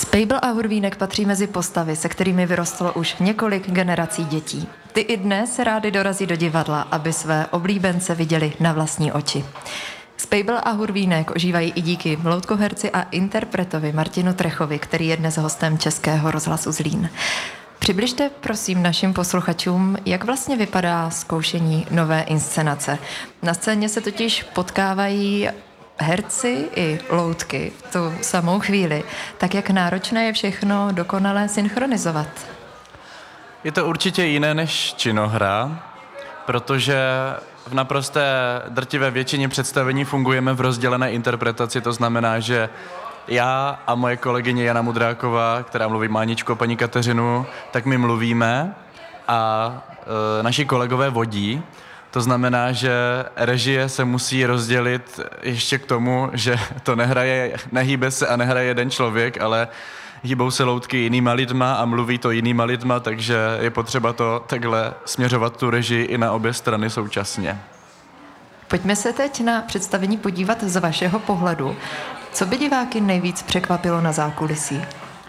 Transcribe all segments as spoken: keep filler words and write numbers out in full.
Spejbl a Hurvínek patří mezi postavy, se kterými vyrostlo už několik generací dětí. Ty i dnes rády dorazí do divadla, aby své oblíbence viděli na vlastní oči. Spejbl a Hurvínek ožívají i díky loutkoherci a interpretovi Martinu Trechovi, který je dnes hostem Českého rozhlasu Zlín. Přibližte prosím našim posluchačům, jak vlastně vypadá zkoušení nové inscenace. Na scéně se totiž potkávají herci i loutky v tu samou chvíli. Tak jak náročné je všechno dokonale synchronizovat? Je to určitě jiné než činohra, protože v naprosté drtivé většině představení fungujeme v rozdělené interpretaci, to znamená, že já a moje kolegyně Jana Mudráková, která mluví Máničku a paní Kateřinu, tak my mluvíme a e, naši kolegové vodí. To znamená, že režie se musí rozdělit ještě k tomu, že to nehraje, nehýbe se a nehraje jeden člověk, ale hýbou se loutky jinýma lidma a mluví to jinýma lidma, takže je potřeba to takhle směřovat tu režii i na obě strany současně. Pojďme se teď na představení podívat z vašeho pohledu. Co by diváky nejvíc překvapilo na zákulisí?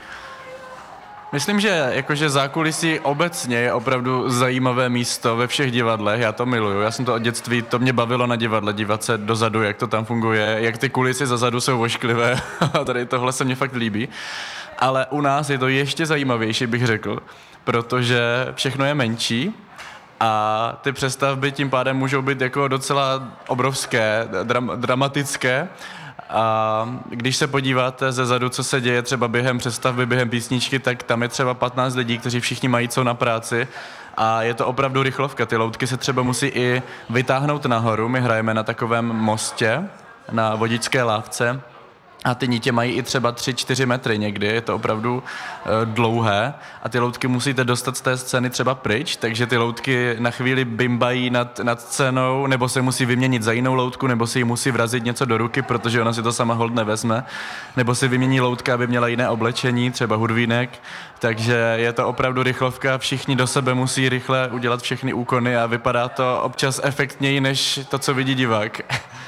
Myslím, že jakože zákulisí obecně je opravdu zajímavé místo ve všech divadlech, já to miluju, já jsem to od dětství, to mě bavilo na divadle, dívat se dozadu, jak to tam funguje, jak ty kulisy zazadu jsou ošklivé, a tady tohle se mně fakt líbí, ale u nás je to ještě zajímavější, bych řekl, protože všechno je menší a ty přestavby tím pádem můžou být jako docela obrovské, dram, dramatické. A když se podíváte zezadu, co se děje třeba během přestavby, během písničky, tak tam je třeba patnáct lidí, kteří všichni mají co na práci a je to opravdu rychlovka. Ty loutky se třeba musí i vytáhnout nahoru. My hrajeme na takovém mostě, na vodičské lávce a ty nitě mají i třeba tři čtyři metry někdy, je to opravdu e, dlouhé a ty loutky musíte dostat z té scény třeba pryč, takže ty loutky na chvíli bimbají nad, nad scénou, nebo se musí vyměnit za jinou loutku, nebo si jí musí vrazit něco do ruky, protože ona si to sama hold nevezme, nebo si vymění loutka, aby měla jiné oblečení, třeba Hurvínek, takže je to opravdu rychlovka, všichni do sebe musí rychle udělat všechny úkony a vypadá to občas efektněji, než to, co vidí divák.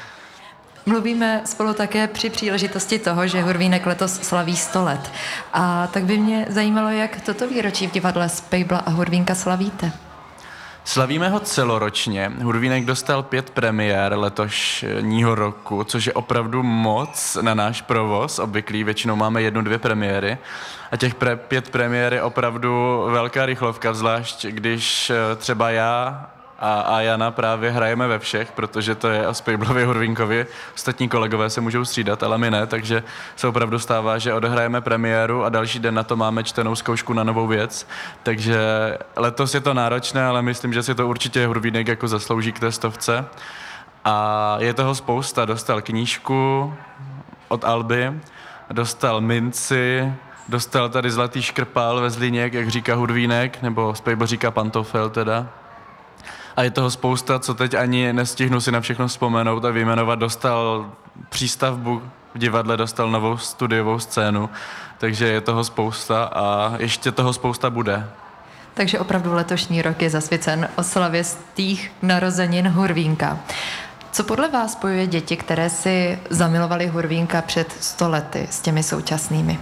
Mluvíme spolu také při příležitosti toho, že Hurvínek letos slaví sto let. A tak by mě zajímalo, jak toto výročí v divadle Spejbla a Hurvínka slavíte. Slavíme ho celoročně. Hurvínek dostal pět premiér letošního roku, což je opravdu moc na náš provoz. Obvyklý většinou máme jednu, dvě premiéry. A těch pre, pět premiér je opravdu velká rychlovka, zvlášť když třeba já A, a Jana právě hrajeme ve všech, protože to je o Spejblovi, Hurvínkovi. Ostatní kolegové se můžou střídat, ale my ne, takže se opravdu stává, že odehrajeme premiéru a další den na to máme čtenou zkoušku na novou věc. Takže letos je to náročné, ale myslím, že si to určitě Hurvínek jako zaslouží k té stovce. A je toho spousta. Dostal knížku od Alby, dostal minci, dostal tady zlatý škrpál ve Zlíně, jak říká Hurvínek, nebo Spejbl říká pantofel teda. A je toho spousta, co teď ani nestihnu si na všechno vzpomenout a vyjmenovat. Dostal přístavbu v divadle, dostal novou studiovou scénu, takže je toho spousta a ještě toho spousta bude. Takže opravdu letošní rok je zasvěcen oslavě stých narozenin Hurvínka. Co podle vás spojuje děti, které si zamilovali Hurvínka před sto lety s těmi současnými?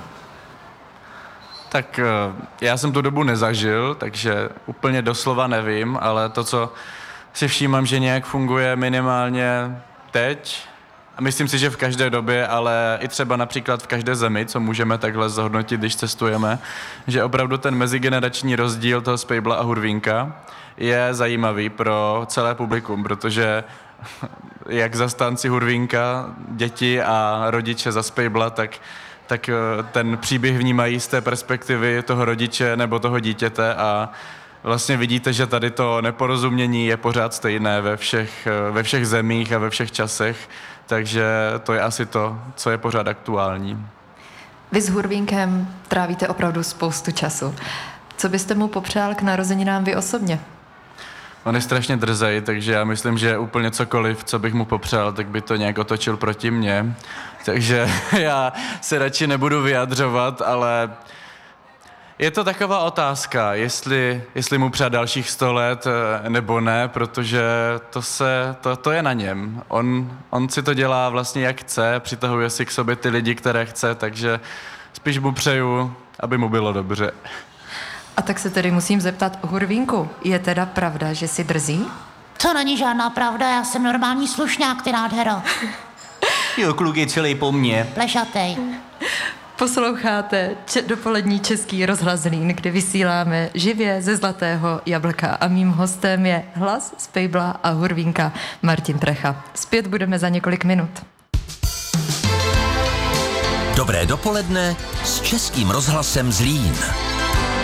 Tak já jsem tu dobu nezažil, takže úplně doslova nevím, ale to, co si všímám, že nějak funguje minimálně teď, a myslím si, že v každé době, ale i třeba například v každé zemi, co můžeme takhle zhodnotit, když cestujeme, že opravdu ten mezigenerační rozdíl toho Spejbla a Hurvínka je zajímavý pro celé publikum, protože jak zastánci Hurvínka, děti a rodiče za Spejbla, tak tak ten příběh vnímají z té perspektivy toho rodiče nebo toho dítěte a vlastně vidíte, že tady to neporozumění je pořád stejné ve všech, ve všech zemích a ve všech časech, takže to je asi to, co je pořád aktuální. Vy s Hurvínkem trávíte opravdu spoustu času. Co byste mu popřál k narozeninám vy osobně? On je strašně drzej, takže já myslím, že úplně cokoliv, co bych mu popřál, tak by to nějak otočil proti mně. Takže já se radši nebudu vyjadřovat, ale je to taková otázka, jestli, jestli mu přát dalších sto let nebo ne, protože to, se, to, to je na něm. On, on si to dělá vlastně jak chce, přitahuje si k sobě ty lidi, které chce, takže spíš mu přeju, aby mu bylo dobře. A tak se tedy musím zeptat, Hurvínku, je teda pravda, že jsi drzý? To není žádná pravda, já jsem normální slušňák, ty nádhero. Jo, kluk je celý po mně. Plešatej. Posloucháte če- dopolední Český rozhlas Zlín, kde vysíláme živě ze Zlatého jablka a mým hostem je hlas z Pejbla a Hurvínka Martin Precha. Zpět budeme za několik minut. Dobré dopoledne s Českým rozhlasem Zlín.